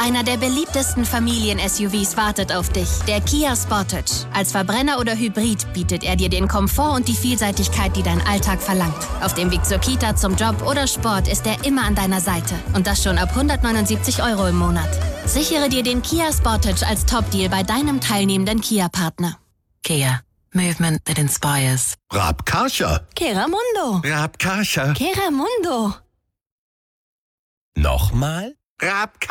Einer der beliebtesten Familien-SUVs wartet auf dich. Der Kia Sportage. Als Verbrenner oder Hybrid bietet er dir den Komfort und die Vielseitigkeit, die dein Alltag verlangt. Auf dem Weg zur Kita, zum Job oder Sport ist er immer an deiner Seite. Und das schon ab 179 € im Monat. Sichere dir den Kia Sportage als Top-Deal bei deinem teilnehmenden Kia-Partner. Kia. Movement that inspires. Rabkarcher. Keramundo. Rabkarcher. Keramundo. Nochmal? Rabkarcher.